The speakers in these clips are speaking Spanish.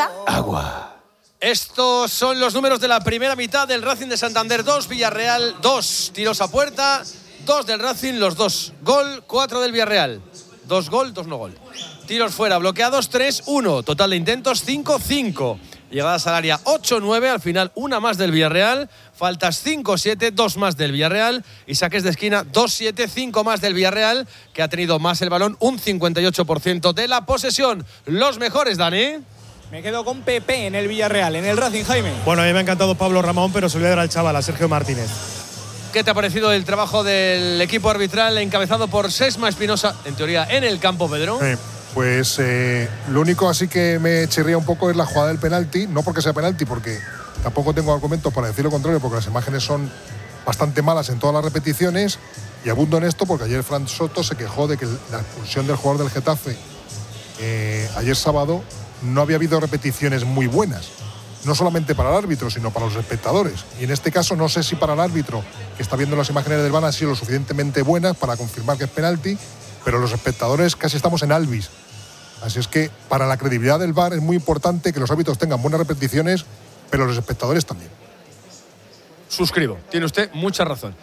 Ayuda. Agua. Estos son los números de la primera mitad del Racing de Santander 2, Villarreal 2. Tiros a puerta, 2 del Racing, los 2 gol, 4 del Villarreal. 2 gol, 2 no gol. Tiros fuera, bloqueados 3-1. Total de intentos 5-5. Llegadas al área 8-9, al final una más del Villarreal. Faltas 5-7, 2 más del Villarreal. Y saques de esquina 2-7, 5 más del Villarreal, que ha tenido más el balón, un 58% de la posesión. Los mejores, Dani. Me quedo con Pepe en el Villarreal, en el Racing, Jaime. Bueno, a mí me ha encantado Pablo Ramón, pero se le voy a dar al chaval, a Sergio Martínez. ¿Qué te ha parecido el trabajo del equipo arbitral encabezado por Sesma Espinosa, en teoría en el campo, Pedro? Pues lo único así que me chirría un poco es la jugada del penalti, no porque sea penalti, porque tampoco tengo argumentos para decir lo contrario, porque las imágenes son bastante malas en todas las repeticiones, y abundo en esto porque ayer Fran Soto se quejó de que la expulsión del jugador del Getafe ayer sábado no había habido repeticiones muy buenas, no solamente para el árbitro, sino para los espectadores. Y en este caso no sé si para el árbitro, que está viendo las imágenes del VAR, han sido lo suficientemente buenas para confirmar que es penalti, pero los espectadores casi estamos en Alvis. Así es que para la credibilidad del VAR es muy importante que los árbitros tengan buenas repeticiones, pero los espectadores también. Suscribo, tiene usted mucha razón.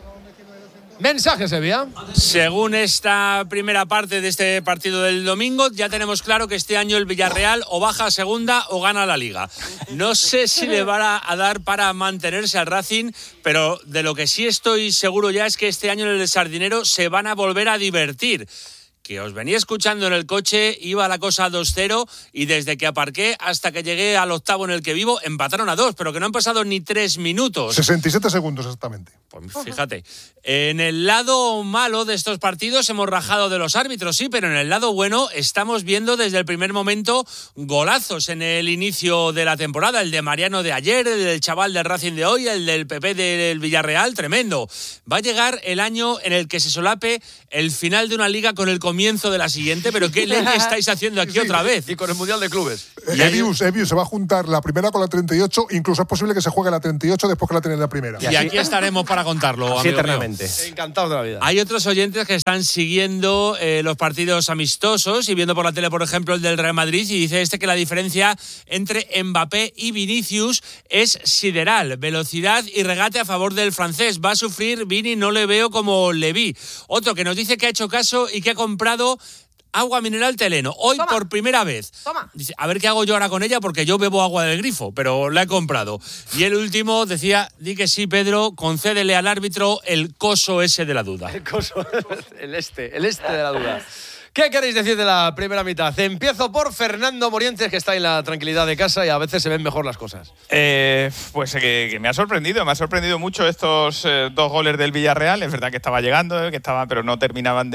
Mensaje, Sevilla. Según esta primera parte de este partido del domingo, ya tenemos claro que este año el Villarreal o baja a segunda o gana la Liga. No sé si le va a dar para mantenerse al Racing, pero de lo que sí estoy seguro ya es que este año en el Sardinero se van a volver a divertir. Que os venía escuchando en el coche, iba la cosa 2-0 y desde que aparqué hasta que llegué al octavo en el que vivo, empataron a 2, pero que no han pasado ni 3 minutos. 67 segundos exactamente. Pues fíjate, en el lado malo de estos partidos hemos rajado de los árbitros, sí, pero en el lado bueno estamos viendo desde el primer momento golazos en el inicio de la temporada. El de Mariano de ayer, el del chaval del Racing de hoy, el del PP del Villarreal, tremendo. Va a llegar el año en el que se solape el final de una liga con el comienzo de la siguiente, pero ¿qué leña estáis haciendo aquí otra vez? Y con el Mundial de Clubes. Evius se va a juntar la primera con la 38, incluso es posible que se juegue la 38 después que la tenga la primera. Y aquí estaremos para contarlo, así eternamente. Encantados de la vida. Hay otros oyentes que están siguiendo los partidos amistosos y viendo por la tele, por ejemplo, el del Real Madrid, y dice que la diferencia entre Mbappé y Vinicius es sideral. Velocidad y regate a favor del francés. Va a sufrir Vini, no le veo como le vi. Otro que nos dice que ha hecho caso y que ha comprado agua mineral Teleno, hoy por primera vez. Dice, a ver qué hago yo ahora con ella, porque yo bebo agua del grifo, pero la he comprado. Y el último decía, di que sí, Pedro, concédele al árbitro el coso ese de la duda. El coso, el este de la duda. ¿Qué queréis decir de la primera mitad? Empiezo por Fernando Morientes, que está en la tranquilidad de casa y a veces se ven mejor las cosas. Pues que me ha sorprendido mucho estos 2 goles del Villarreal. Es verdad que estaba llegando, pero no terminaban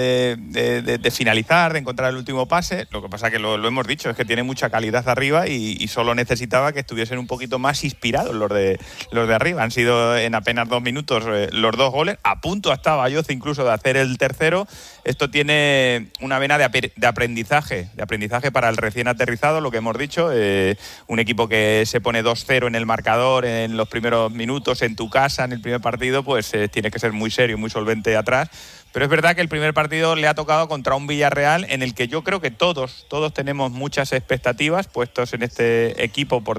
de finalizar, de encontrar el último pase. Lo que pasa que lo hemos dicho, es que tiene mucha calidad arriba y solo necesitaba que estuviesen un poquito más inspirados los de arriba. Han sido en apenas 2 minutos los 2 goles. A punto estaba Ayoce incluso de hacer el tercero. Esto tiene una vena de aprendizaje para el recién aterrizado, lo que hemos dicho, un equipo que se pone 2-0 en el marcador en los primeros minutos en tu casa, en el primer partido, pues tiene que ser muy serio, muy solvente atrás. Pero es verdad que el primer partido le ha tocado contra un Villarreal en el que yo creo que todos tenemos muchas expectativas puestos en este equipo por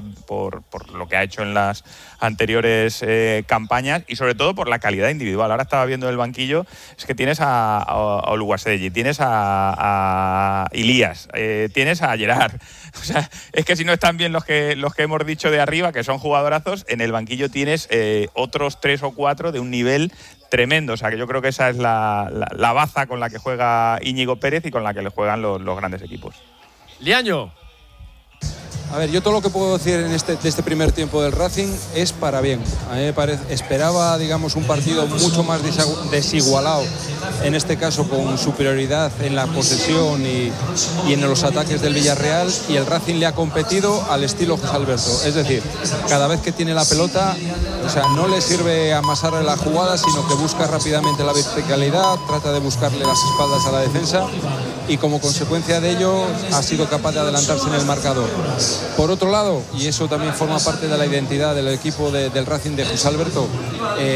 lo que ha hecho en las anteriores campañas y sobre todo por la calidad individual. Ahora estaba viendo el banquillo, es que tienes a Oluwaseyi, tienes a Ilías, tienes a Gerard. O sea, es que si no están bien los que hemos dicho de arriba, que son jugadorazos, en el banquillo tienes otros 3 o 4 de un nivel tremendo. O sea, que yo creo que esa es la baza con la que juega Íñigo Pérez y con la que le juegan los grandes equipos. Liaño. A ver, yo todo lo que puedo decir de este primer tiempo del Racing es para bien. A mí me esperaba, digamos, un partido mucho más desigualado, en este caso con superioridad en la posesión y en los ataques del Villarreal, y el Racing le ha competido al estilo José Alberto. Es decir, cada vez que tiene la pelota, o sea, no le sirve amasarle la jugada, sino que busca rápidamente la verticalidad, trata de buscarle las espaldas a la defensa y como consecuencia de ello ha sido capaz de adelantarse en el marcador. Por otro lado, y eso también forma parte de la identidad del equipo del Racing de José Alberto,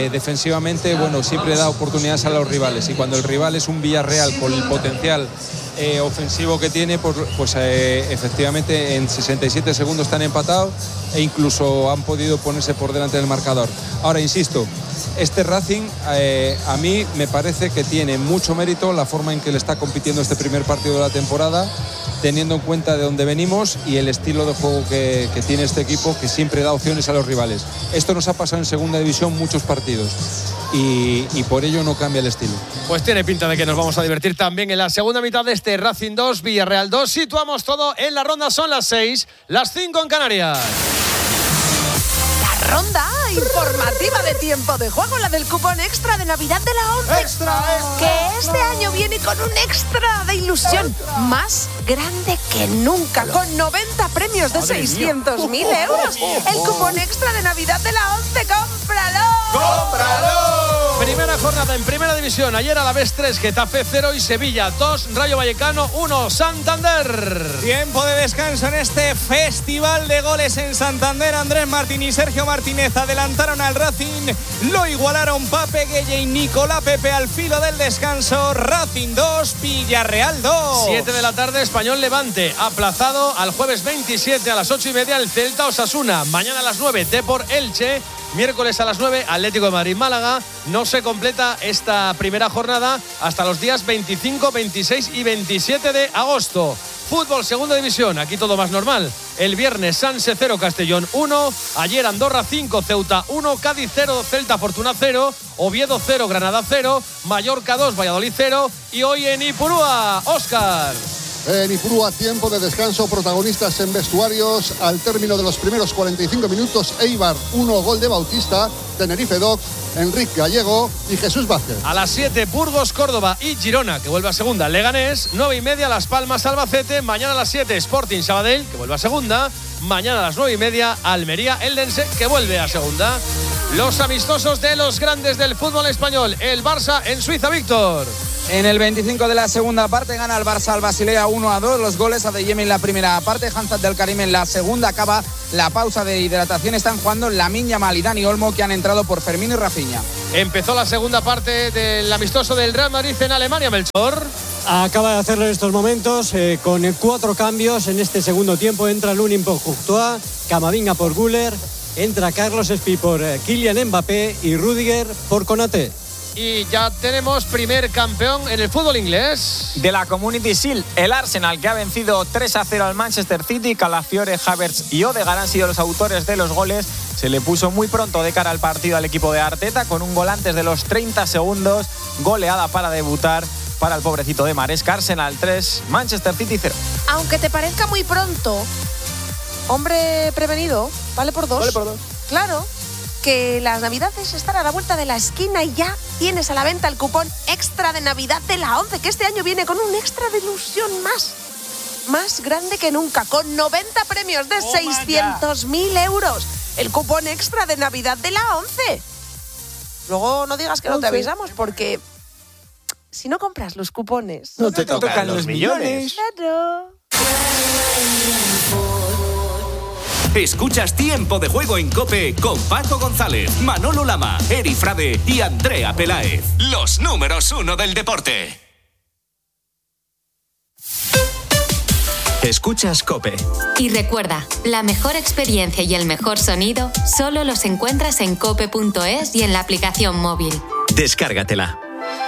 defensivamente, bueno, siempre da oportunidades a los rivales, y cuando el rival es un Villarreal con el potencial ofensivo que tiene, pues efectivamente en 67 segundos están empatados e incluso han podido ponerse por delante del marcador. Ahora, insisto, este Racing a mí me parece que tiene mucho mérito la forma en que le está compitiendo este primer partido de la temporada, teniendo en cuenta de dónde venimos y el estilo de juego que tiene este equipo, que siempre da opciones a los rivales. Esto nos ha pasado en segunda división muchos partidos y por ello no cambia el estilo. Pues tiene pinta de que nos vamos a divertir también en la segunda mitad de este Racing 2, Villarreal 2. Situamos todo en la ronda, son las 6, las 5 en Canarias. Ronda informativa de tiempo de juego, la del cupón extra de Navidad de la 11. ¡Extra! Que este año viene con un extra de ilusión más grande que nunca, con 90 premios de 600.000 euros. El cupón extra de Navidad de la 11, ¡cómpralo! ¡Cómpralo! Primera jornada en Primera División. Ayer Alavés 3, Getafe 0 y Sevilla 2, Rayo Vallecano 1, Santander. Tiempo de descanso en este festival de goles en Santander. Andrés Martín y Sergio Martínez adelantaron al Racing, lo igualaron Pape Gueye y Nicolás Pepe al filo del descanso. Racing 2, Villarreal 2. 7 de la tarde, Español Levante, aplazado al jueves 27 a las 8:30 el Celta Osasuna. Mañana a las 9, Depor Elche. Miércoles a las 9, Atlético de Madrid Málaga. No se completa esta primera jornada hasta los días 25, 26 y 27 de agosto. Fútbol Segunda División, aquí todo más normal. El viernes Sanse 0, Castellón 1. Ayer Andorra 5, Ceuta 1, Cádiz 0, Celta Fortuna 0, Oviedo 0, Granada 0, Mallorca 2, Valladolid 0. Y hoy en Ipurúa, Óscar. En Ipurúa, tiempo de descanso, protagonistas en vestuarios. Al término de los primeros 45 minutos, Eibar 1, gol de Bautista, Tenerife 2, Enrique Gallego y Jesús Vázquez. A las 7, Burgos, Córdoba y Girona, que vuelve a segunda. Leganés, 9:30, Las Palmas, Albacete. Mañana a las 7, Sporting Sabadell, que vuelve a segunda. Mañana a las 9:30, Almería, Eldense, que vuelve a segunda. Los amistosos de los grandes del fútbol español. El Barça en Suiza, Víctor. En el 25 de la segunda parte gana el Barça al Basilea 1-2. Los goles a Adeyemi en la primera parte, Hanzat del Karim en la segunda. Acaba la pausa de hidratación. Están jugando Lamine Yamal y Dani Olmo, que han entrado por Fermín y Rafinha. Empezó la segunda parte del amistoso del Real Madrid en Alemania, Melchor. Acaba de hacerlo en estos momentos con 4 cambios en este segundo tiempo. Entra Lunin por Courtois, Camavinga por Güler, entra Carlos Espí por Kylian Mbappé y Rüdiger por Konaté. Y ya tenemos primer campeón en el fútbol inglés. De la Community Shield, el Arsenal, que ha vencido 3-0 al Manchester City. Calafiore, Havertz y Odegaard han sido los autores de los goles. Se le puso muy pronto de cara al partido al equipo de Arteta, con un gol antes de los 30 segundos. Goleada para debutar para el pobrecito de Maresca. Arsenal 3, Manchester City 0. Aunque te parezca muy pronto, hombre prevenido, vale por 2. Vale por 2. Claro, que las Navidades están a la vuelta de la esquina y ya tienes a la venta el cupón extra de Navidad de la 11, que este año viene con un extra de ilusión más grande que nunca, con 90 premios de 600.000 euros. El cupón extra de Navidad de la 11. Luego no digas que no te avisamos, porque si no compras los cupones, no te tocan los millones. Claro. Escuchas Tiempo de Juego en COPE con Paco González, Manolo Lama, Eri Frade y Andrea Peláez. Los números 1 del deporte. Escuchas COPE. Y recuerda, la mejor experiencia y el mejor sonido solo los encuentras en cope.es y en la aplicación móvil. Descárgatela.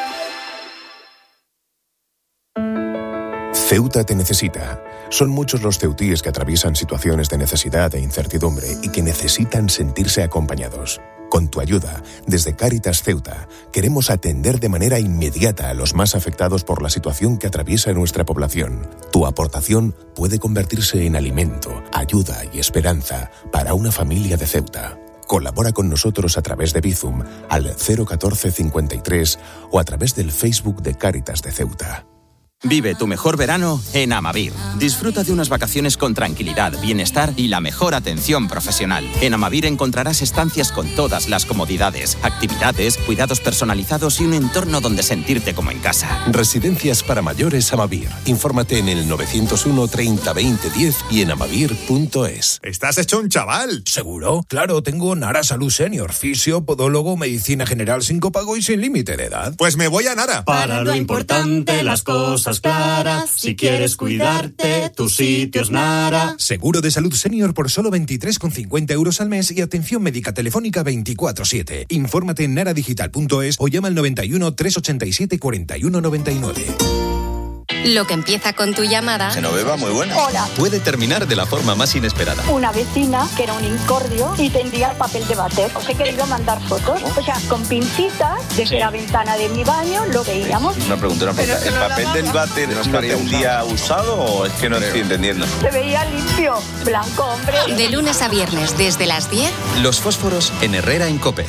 Ceuta te necesita. Son muchos los ceutíes que atraviesan situaciones de necesidad e incertidumbre y que necesitan sentirse acompañados. Con tu ayuda, desde Cáritas Ceuta, queremos atender de manera inmediata a los más afectados por la situación que atraviesa nuestra población. Tu aportación puede convertirse en alimento, ayuda y esperanza para una familia de Ceuta. Colabora con nosotros a través de Bizum al 01453 o a través del Facebook de Cáritas de Ceuta. Vive tu mejor verano en Amavir. Disfruta de unas vacaciones con tranquilidad, bienestar y la mejor atención profesional. En Amavir encontrarás estancias con todas las comodidades, actividades, cuidados personalizados y un entorno donde sentirte como en casa. Residencias para mayores Amavir. Infórmate en el 901 30 20 10 y en amavir.es. ¿Estás hecho un chaval? ¿Seguro? Claro, tengo Nara Salud Senior, fisio, podólogo, medicina general sin copago y sin límite de edad. Pues me voy a Nara. Para lo importante las cosas cosas claras. Si quieres cuidarte, tu sitio es Nara. Seguro de salud senior por solo 23,50 € al mes y atención médica telefónica 24/7. Infórmate en naradigital.es o llama al 91 387 41 99. Lo que empieza con tu llamada... Genoveva, muy buena. Hola. Puede terminar de la forma más inesperada. Una vecina que era un incordio y tendía el papel de váter. Os he querido mandar fotos. O sea, con pincitas, desde la ventana de mi baño lo veíamos. Una pregunta. ¿El papel del váter no estaría un día usado o es que no estoy entendiendo? Se veía limpio, blanco, hombre. De lunes a viernes, desde las 10. Los fósforos en Herrera en COPE.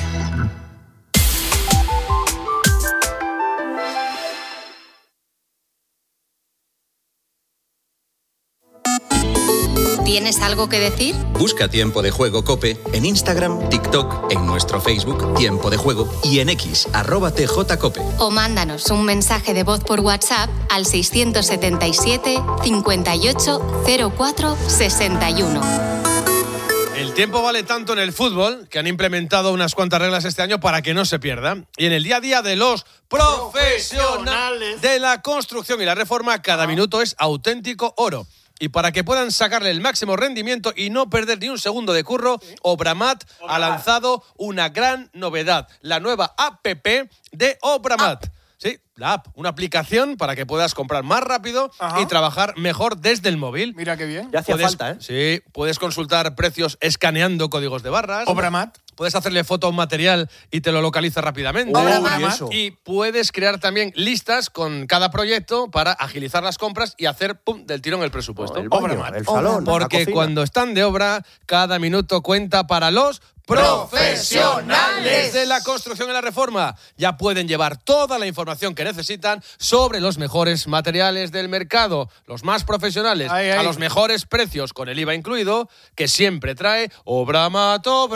¿Tienes algo que decir? Busca Tiempo de Juego COPE en Instagram, TikTok, en nuestro Facebook Tiempo de Juego y en X, @TJCOPE. O mándanos un mensaje de voz por WhatsApp al 677 58 04 61. El tiempo vale tanto en el fútbol que han implementado unas cuantas reglas este año para que no se pierda. Y en el día a día de los profesionales de la construcción y la reforma, cada minuto es auténtico oro. Y para que puedan sacarle el máximo rendimiento y no perder ni un segundo de curro, Obramat ha lanzado una gran novedad, la nueva APP de Obramat. Sí, la app, una aplicación para que puedas comprar más rápido y trabajar mejor desde el móvil. Mira qué bien. Ya hacía falta, ¿eh? Sí, puedes consultar precios escaneando códigos de barras. Obramat. Puedes hacerle foto a un material y te lo localiza rápidamente. Y puedes crear también listas con cada proyecto para agilizar las compras y hacer del tirón el presupuesto. El salón, porque cuando están de obra, cada minuto cuenta para los profesionales de la construcción y la reforma. Ya pueden llevar toda la información que necesitan sobre los mejores materiales del mercado, los más profesionales, a los mejores precios, con el IVA incluido, que siempre trae Obramat. Con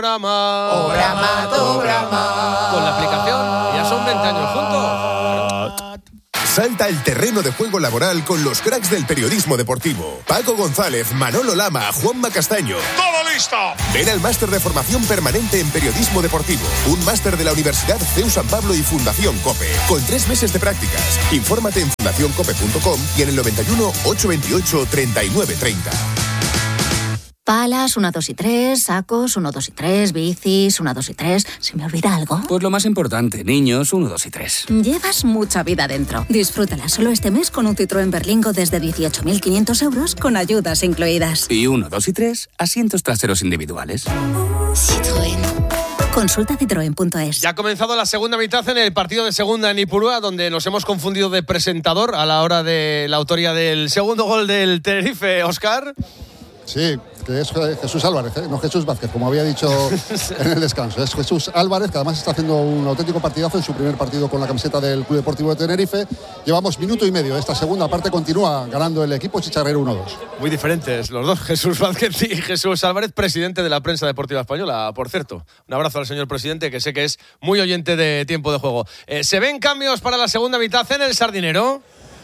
la aplicación ya son 20 años juntos. Salta al terreno de juego laboral con los cracks del periodismo deportivo. Paco González, Manolo Lama, Juanma Castaño. ¡Todo listo! Ven al máster de formación permanente en periodismo deportivo. Un máster de la Universidad CEU San Pablo y Fundación COPE. Con 3 meses de prácticas. Infórmate en fundacioncope.com y en el 91 828 3930. Palas, 1, 2 y 3, sacos, 1, 2 y 3, bicis, 1, 2 y 3. ¿Se me olvida algo? Pues lo más importante, niños, 1, 2 y 3. Llevas mucha vida dentro. Disfrútala solo este mes con un Citroën Berlingo desde 18.500 € con ayudas incluidas. Y 1, 2 y 3, asientos traseros individuales. Citroën. Consulta citroen.es. Ya ha comenzado la segunda mitad en el partido de segunda en Ipurúa, donde nos hemos confundido de presentador a la hora de la autoría del segundo gol del Tenerife, Óscar. Sí, que es Jesús Álvarez, no Jesús Vázquez, como había dicho en el descanso. Es Jesús Álvarez, que además está haciendo un auténtico partidazo en su primer partido con la camiseta del Club Deportivo de Tenerife. Llevamos minuto y medio. Esta segunda parte continúa ganando el equipo chicharrero 1-2. Muy diferentes los dos, Jesús Vázquez y Jesús Álvarez, presidente de la prensa deportiva española, por cierto. Un abrazo al señor presidente, que sé que es muy oyente de Tiempo de Juego. ¿Se ven cambios para la segunda mitad en el Sardinero?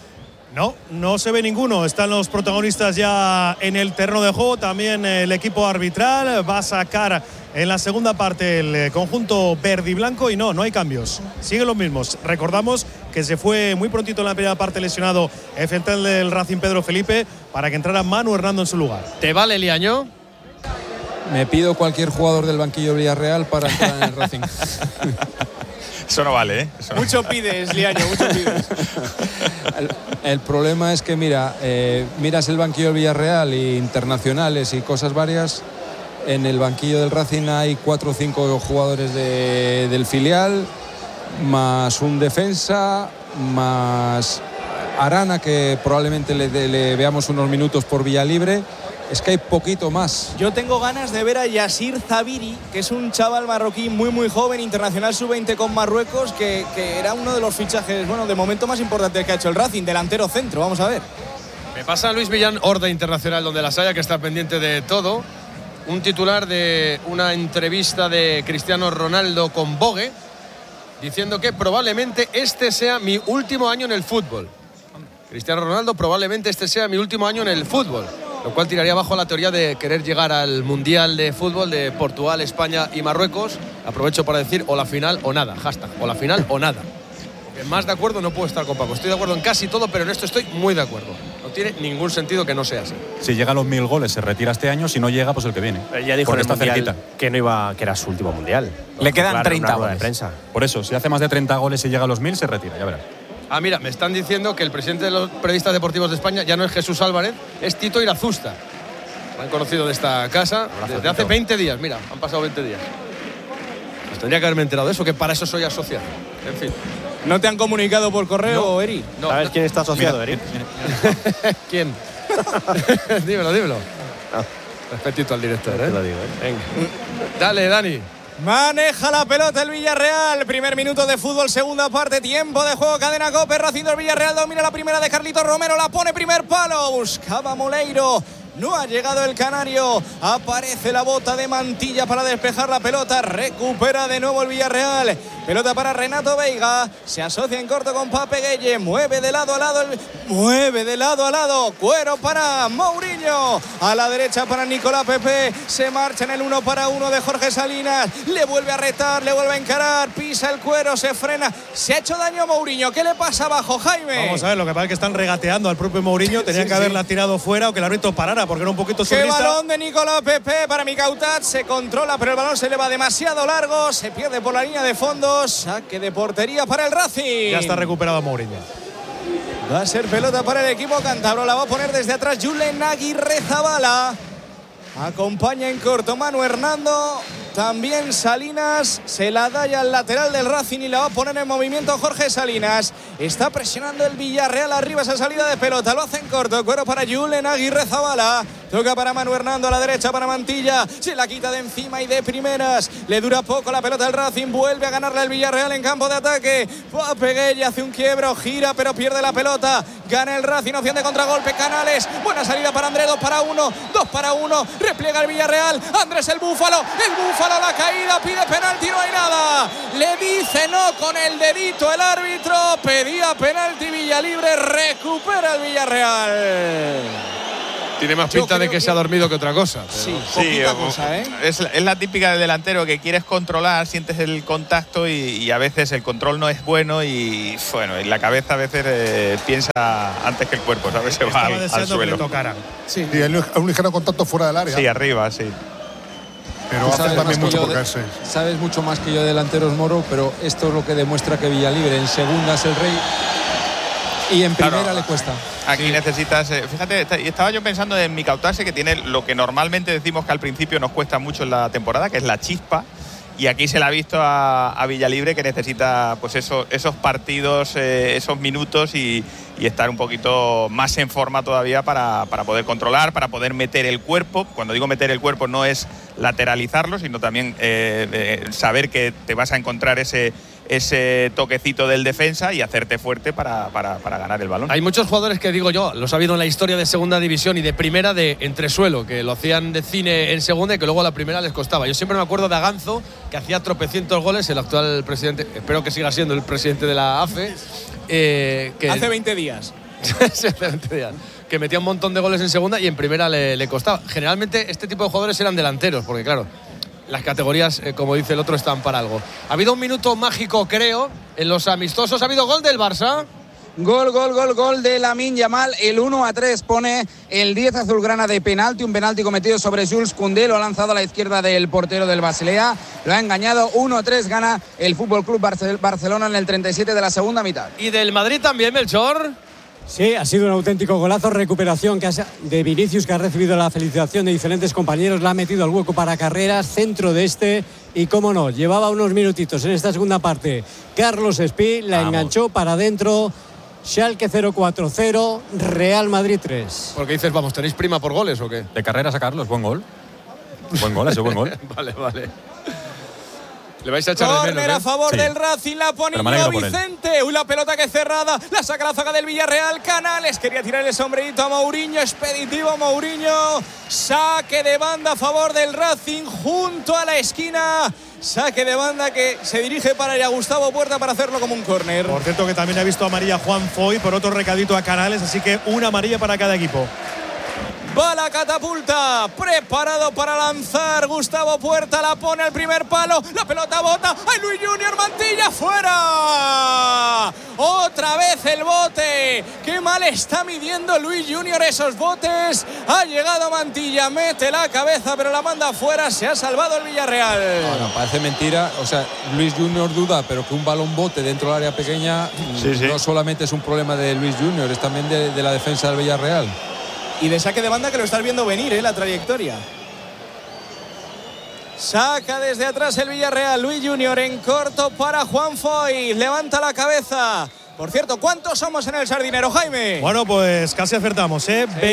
No se ve ninguno. Están los protagonistas ya en el terreno de juego. También el equipo arbitral va a sacar en la segunda parte el conjunto verde y blanco y no hay cambios. Siguen los mismos. Recordamos que se fue muy prontito en la primera parte lesionado el central del Racing, Pedro Felipe, para que entrara Manu Hernando en su lugar. ¿Te vale, Liaño? Me pido cualquier jugador del banquillo Villarreal para entrar en el Racing. Eso no vale, ¿eh? Mucho pides, Liaño, mucho pides. El problema es que, miras el banquillo del Villarreal y internacionales y cosas varias. En el banquillo del Racing hay 4 o 5 jugadores del filial, más un defensa, más Arana, que probablemente le veamos unos minutos por vía libre. Es que hay poquito más. Yo tengo ganas de ver a Yassir Zabiri, que es un chaval marroquí muy joven, internacional sub-20 con Marruecos, que era uno de los fichajes, de momento más importantes que ha hecho el Racing, delantero centro, vamos a ver. Me pasa Luis Millán, Horda Internacional, donde las haya, que está pendiente de todo. Un titular de una entrevista de Cristiano Ronaldo con Vogue, diciendo que probablemente este sea mi último año en el fútbol. Cristiano Ronaldo, probablemente este sea mi último año en el fútbol. Lo cual tiraría abajo la teoría de querer llegar al Mundial de Fútbol de Portugal, España y Marruecos. Aprovecho para decir o la final o nada. Hashtag, o la final o nada. más de acuerdo no puedo estar con Paco. Estoy de acuerdo en casi todo, pero en esto estoy muy de acuerdo. No tiene ningún sentido que no sea así. Si llega a los 1000 goles, se retira este año. Si no llega, pues el que viene. Ya dijo en el está mundial cerquita. que era su último mundial. Le quedan 30 de goles. prensa. Por eso, si hace más de 30 goles y llega a los 1000, se retira, ya verás. Ah, mira, me están diciendo que el presidente de los periodistas deportivos de España ya no es Jesús Álvarez, es Tito Irazusta. Lo han conocido de esta casa desde hace 20 días. Mira, han pasado 20 días. Pues tendría que haberme enterado de eso, que para eso soy asociado. En fin. ¿No te han comunicado por correo, Eri? No. ¿Sabes quién está asociado, Eri? ¿Quién? dímelo. Respetito al director, ¿eh? Te lo digo, Venga. Dale, Dani. Maneja la pelota el Villarreal. Primer minuto de fútbol, segunda parte, tiempo de juego, cadena COPE. Racing del Villarreal domina la primera de Carlitos Romero, la pone primer palo. Buscaba Moleiro. No ha llegado el canario. Aparece la bota de Mantilla para despejar la pelota. Recupera de nuevo el Villarreal. Pelota para Renato Veiga. Se asocia en corto con Pape Gueye. Mueve de lado a lado. Cuero para Mourinho. A la derecha para Nicolás Pepe. Se marcha en el 1-1 de Jorge Salinas. Le vuelve a retar, le vuelve a encarar. Pisa el Cuero, se frena. Se ha hecho daño a Mourinho. ¿Qué le pasa abajo, Jaime? Vamos a ver, lo que pasa es que están regateando al propio Mourinho. Tenían que haberla tirado fuera o que el árbitro parara porque era un poquito surrealista. ¡Qué balón de Nicolás Pepe para Mikautat! Se controla, pero el balón se le va demasiado largo. Se pierde por la línea de fondo. Saque de portería para el Racing. Ya está recuperado Mourinho. Va a ser pelota para el equipo cántabro. La va a poner desde atrás Julen Aguirrezabala. Acompaña en corto Manu Hernando. También Salinas. Se la da ya al lateral del Racing y la va a poner en movimiento Jorge Salinas. Está presionando el Villarreal arriba esa salida de pelota. Lo hace en corto. Cuero para Julen Aguirrezabala. Toca para Manu Hernando a la derecha para Mantilla. Se la quita de encima y de primeras. Le dura poco la pelota al Racing. Vuelve a ganarle el Villarreal en campo de ataque. Peguella hace un quiebro. Gira pero pierde la pelota. Gana el Racing. Opción de contragolpe. Canales. Buena salida para Andrés. 2 para 1. Repliega el Villarreal. Andrés el Búfalo. La caída. Pide penalti. No hay nada. Le dice no con el dedito el árbitro. Pedía penalti Villalibre. Recupera el Villarreal. Tiene más pinta de que se ha dormido que otra cosa. Sí, poquita cosa, ¿eh? Es la típica del delantero que quieres controlar, sientes el contacto y a veces el control no es bueno y bueno, en la cabeza a veces piensa antes que el cuerpo, ¿sabes? Se va al suelo. Que le tocaran. Sí, y un ligero contacto fuera del área. Sí, arriba, sí. Pero hace también mucho por caerse. Sabes mucho más que yo de delanteros, Moro, pero esto es lo que demuestra que Villalibre en segunda es el rey y en primera le cuesta. Aquí necesitas, fíjate, estaba yo pensando en Mikautat, que tiene lo que normalmente decimos que al principio nos cuesta mucho en la temporada, que es la chispa. Y aquí se le ha visto a Villalibre que necesita pues esos partidos, esos minutos y estar un poquito más en forma todavía para poder controlar, para poder meter el cuerpo. Cuando digo meter el cuerpo no es lateralizarlo, sino también saber que te vas a encontrar ese toquecito del defensa y hacerte fuerte para ganar el balón. Hay muchos jugadores que digo yo, los ha habido en la historia de segunda división y de primera de entresuelo, que lo hacían de cine en segunda y que luego a la primera les costaba. Yo siempre me acuerdo de Aganzo, que hacía tropecientos goles, el actual presidente, espero que siga siendo el presidente de la AFE. Que hace 20 días. Sí, hace 20 días. Que metía un montón de goles en segunda y en primera le costaba. Generalmente este tipo de jugadores eran delanteros, porque claro, las categorías, como dice el otro, están para algo. Ha habido un minuto mágico, creo, en los amistosos. Ha habido gol del Barça. Gol de Lamine Yamal, el 1-3 pone el 10 azulgrana de penalti, un penalti cometido sobre Jules Koundé, lo ha lanzado a la izquierda del portero del Basilea, lo ha engañado, 1-3 gana el Fútbol Club Barcelona en el 37 de la segunda mitad. ¿Y del Madrid también, Melchor? Sí, ha sido un auténtico golazo, recuperación de Vinicius, que ha recibido la felicitación de diferentes compañeros, la ha metido al hueco para Carreras, centro de este, y cómo no, llevaba unos minutitos en esta segunda parte Carlos Espí, la enganchó para adentro. Schalke 0-4-0, Real Madrid 3. Porque dices, vamos, ¿tenéis prima por goles o qué? De Carreras a Carlos, buen gol. Buen gol, ha sido buen gol. Vale. Le vais a echar de menos, Córner a favor del Racing, la pone Vicente. Uy, la pelota que cerrada, la saca la zaga del Villarreal. Canales quería tirar el sombrerito a Mourinho, expeditivo Mourinho. Saque de banda a favor del Racing junto a la esquina. Saque de banda que se dirige para allá Gustavo Puerta para hacerlo como un córner. Por cierto que también ha visto amarilla Juan Foy por otro recadito a Canales, así que una amarilla para cada equipo. Va la catapulta, preparado para lanzar. Gustavo Puerta la pone al primer palo. La pelota bota. ¡Ay, Luis Junior! Mantilla fuera. Otra vez el bote. Qué mal está midiendo Luis Junior esos botes. Ha llegado Mantilla, mete la cabeza, pero la manda fuera. Se ha salvado el Villarreal. No, parece mentira. O sea, Luis Junior duda, pero que un balón bote dentro del área pequeña no solamente es un problema de Luis Junior, es también de la defensa del Villarreal. Y de saque de banda que lo estás viendo venir, la trayectoria. Saca desde atrás el Villarreal. Luis Junior en corto para Juan Foy. Levanta la cabeza. Por cierto, ¿cuántos somos en el Sardinero, Jaime? Bueno, pues casi acertamos, ¿eh? Sí.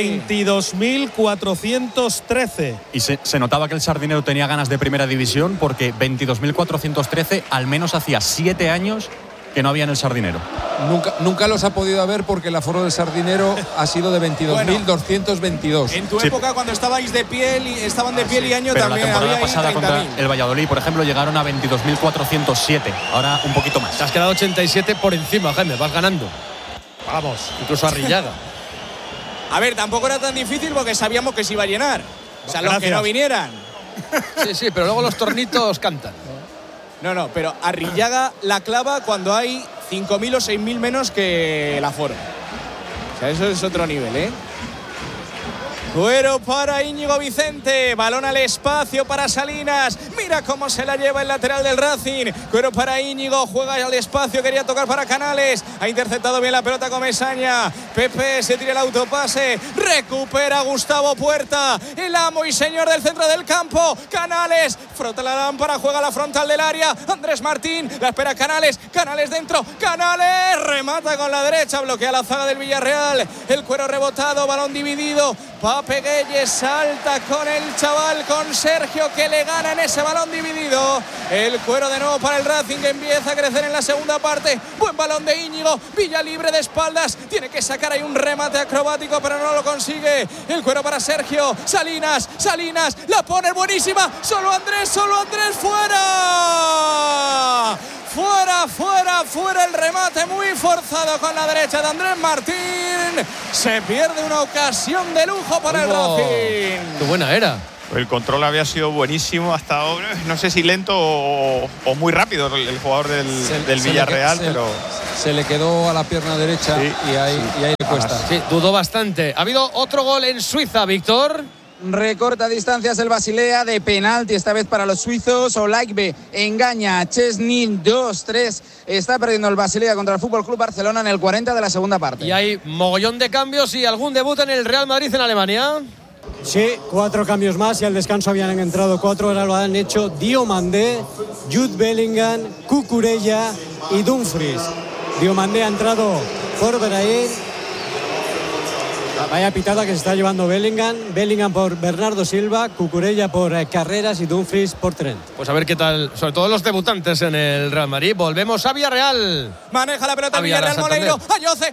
22.413. Y se notaba que el Sardinero tenía ganas de primera división porque 22.413 al menos hacía 7 años que no había en el Sardinero. Nunca los ha podido haber porque el aforo del Sardinero ha sido de 22.222. En tu época, cuando estabais de piel y estaban de piel y año, pero también la temporada había pasada contra el Valladolid, por ejemplo, llegaron a 22.407. Ahora un poquito más. Te has quedado 87 por encima, Jaime. Vas ganando. Vamos. Incluso Arrillaga. A ver, tampoco era tan difícil porque sabíamos que se iba a llenar. O sea, los que no vinieran. Sí, pero luego los tornitos cantan. No, pero Arrillaga la clava cuando hay 5.000 o 6.000 menos que el aforo. O sea, eso es otro nivel, ¿eh? Cuero para Íñigo Vicente. Balón al espacio para Salinas. Mira cómo se la lleva el lateral del Racing. Cuero para Íñigo. Juega al espacio. Quería tocar para Canales. Ha interceptado bien la pelota Comesaña. Pepe se tira el autopase. Recupera Gustavo Puerta. El amo y señor del centro del campo. Canales. Frota la lámpara. Juega la frontal del área. Andrés Martín. La espera Canales. Canales dentro. Canales. Remata con la derecha. Bloquea la zaga del Villarreal. El Cuero rebotado. Balón dividido. Pape Gueye salta con el chaval, con Sergio, que le gana en ese balón dividido. El Cuero de nuevo para el Racing, que empieza a crecer en la segunda parte. Buen balón de Íñigo, Villa libre de espaldas, tiene que sacar ahí un remate acrobático, pero no lo consigue. El Cuero para Sergio, Salinas, la pone buenísima, solo Andrés, fuera. Fuera el remate muy forzado con la derecha de Andrés Martín. Se pierde una ocasión de lujo para el Racing. Qué buena era. El control había sido buenísimo hasta ahora. No sé si lento o muy rápido el jugador del Villarreal, pero se le quedó a la pierna derecha y ahí le cuesta. Sí, dudó bastante. Ha habido otro gol en Suiza, Víctor. Recorta distancias el Basilea de penalti, esta vez para los suizos. Olaigbe engaña a Chesney, 2-3. Está perdiendo el Basilea contra el FC Barcelona en el 40 de la segunda parte. Y hay mogollón de cambios y algún debut en el Real Madrid en Alemania. Sí, 4 cambios más y al descanso habían entrado 4, ahora lo han hecho Diomandé, Jude Bellingham, Cucurella y Dumfries. Diomandé ha entrado por Brahim. Vaya pitada que se está llevando Bellingham por Bernardo Silva, Cucurella por Carreras y Dumfries por Trent. Pues a ver qué tal, sobre todo los debutantes en el Real Madrid. Volvemos a Villarreal. Maneja la pelota Villarreal, Moleiro, Ayoce,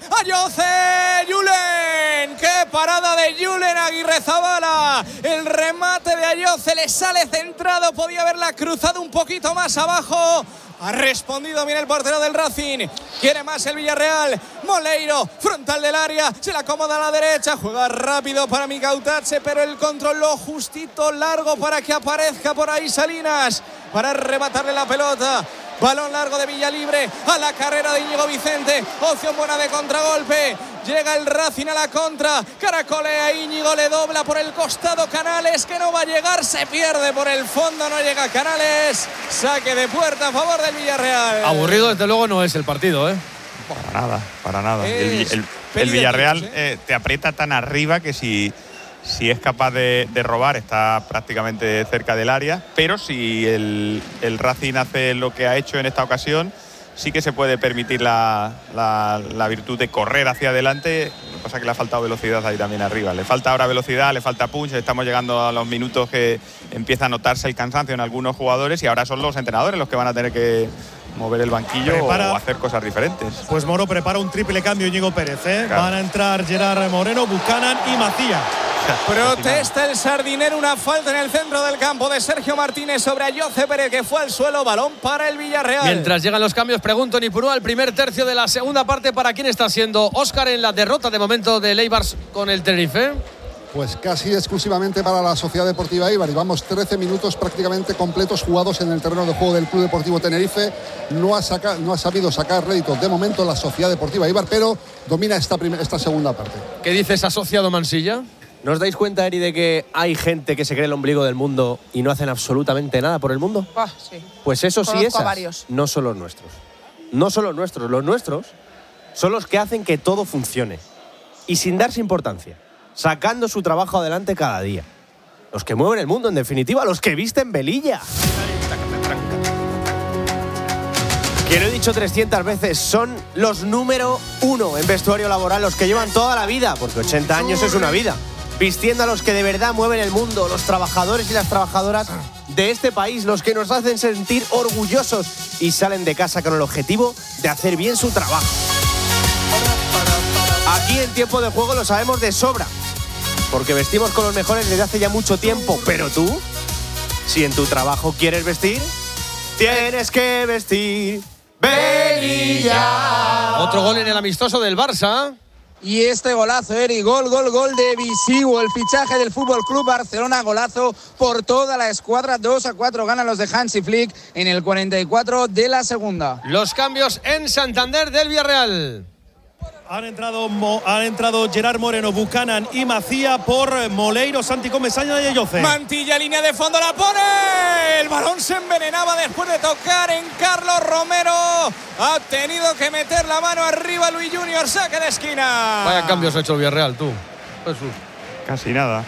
Julen. ¡Qué parada de Julen Aguirrezabala! El remate de Ayoce le sale centrado, podía haberla cruzado un poquito más abajo. Ha respondido bien el portero del Racing. Quiere más el Villarreal. Moleiro, frontal del área. Se la acomoda a la derecha. Juega rápido para Mikautache, pero el control lo justito largo para que aparezca por ahí Salinas para arrebatarle la pelota. Balón largo de Villalibre a la carrera de Íñigo Vicente. Opción buena de contragolpe. Llega el Racing a la contra. Caracolea Íñigo, le dobla por el costado Canales, que no va a llegar. Se pierde por el fondo, no llega Canales. Saque de puerta a favor del Villarreal. Aburrido desde luego no es el partido, ¿eh? Para nada. El Villarreal te aprieta tan arriba que si es capaz de robar está prácticamente cerca del área, pero si el Racing hace lo que ha hecho en esta ocasión, sí que se puede permitir la virtud de correr hacia adelante. Lo que pasa es que le ha faltado velocidad ahí también arriba. Le falta ahora velocidad, le falta punch. Estamos llegando a los minutos que empieza a notarse el cansancio en algunos jugadores y ahora son los entrenadores los que van a tener que mover el banquillo o hacer cosas diferentes. Pues Moro prepara un triple cambio, Íñigo Pérez, ¿eh? Claro. Van a entrar Gerard Moreno, Buchanan y Macías. Protesta el Sardinero, una falta en el centro del campo de Sergio Martínez sobre Ayoce Pérez, que fue al suelo. Balón para el Villarreal. Mientras llegan los cambios, pregunto Nipurúa, el primer tercio de la segunda parte, ¿para quién está siendo Óscar en la derrota de momento de Eibar con el Tenerife? Pues casi exclusivamente para la Sociedad Deportiva Eibar. Llevamos 13 minutos prácticamente completos jugados en el terreno de juego del Club Deportivo Tenerife. No ha sabido sacar réditos de momento la Sociedad Deportiva Eibar, pero domina esta segunda parte. ¿Qué dices, asociado Mansilla? ¿No os dais cuenta, Eri, de que hay gente que se cree el ombligo del mundo y no hacen absolutamente nada por el mundo? Sí. Pues eso sí, Conozco a esas varios. no son los nuestros. No son los nuestros. Los nuestros son los que hacen que todo funcione. Y sin darse importancia. Sacando su trabajo adelante cada día. Los que mueven el mundo, en definitiva, los que visten velilla. Que lo he dicho 300 veces, son los número 1 en vestuario laboral, los que llevan toda la vida, porque 80 años es una vida. Vistiendo a los que de verdad mueven el mundo, los trabajadores y las trabajadoras de este país, los que nos hacen sentir orgullosos y salen de casa con el objetivo de hacer bien su trabajo. Aquí en Tiempo de Juego lo sabemos de sobra, porque vestimos con los mejores desde hace ya mucho tiempo. Pero tú, si en tu trabajo quieres vestir, tienes que vestir velilla. Otro gol en el amistoso del Barça. Y este golazo, Eri, gol de Visivo, el fichaje del Fútbol Club Barcelona, golazo por toda la escuadra. 2-4 ganan los de Hansi Flick en el 44 de la segunda. Los cambios en Santander del Villarreal. Han entrado Gerard Moreno, Buchanan y Macía por Moleiro, Santi Comesaña y Ayoce. Mantilla, línea de fondo, la pone. El balón se envenenaba después de tocar en Carlos Romero. Ha tenido que meter la mano arriba Luis Junior, saque de esquina. Vaya cambios ha hecho el Villarreal, tú, Jesús. Casi nada.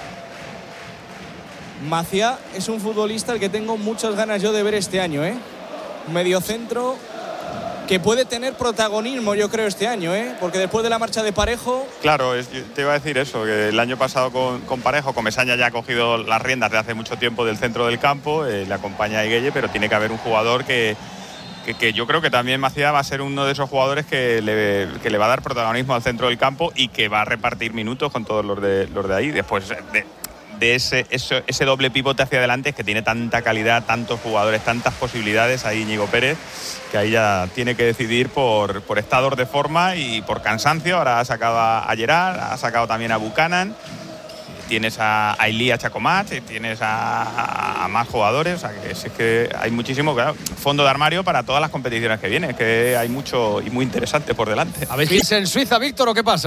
Macía es un futbolista al que tengo muchas ganas yo de ver este año, ¿eh? Mediocentro que puede tener protagonismo, yo creo, este año, ¿eh? Porque después de la marcha de Parejo... Claro, te iba a decir eso, que el año pasado con Parejo, Comesaña ya ha cogido las riendas de hace mucho tiempo del centro del campo, le acompaña a Higuelle, pero tiene que haber un jugador que yo creo que también Macía va a ser uno de esos jugadores que le va a dar protagonismo al centro del campo y que va a repartir minutos con todos los de ahí. Después de ese doble pivote hacia adelante, es que tiene tanta calidad, tantos jugadores, tantas posibilidades ahí Íñigo Pérez, que ahí ya tiene que decidir por estados de forma y por cansancio. Ahora ha sacado a Gerard, ha sacado también a Buchanan, tienes a Ilía Chacomat, tienes a más jugadores, o sea que es que hay muchísimo, claro, fondo de armario para todas las competiciones que vienen, que hay mucho y muy interesante por delante. ¿Habéis visto en Suiza, Víctor, o qué pasa?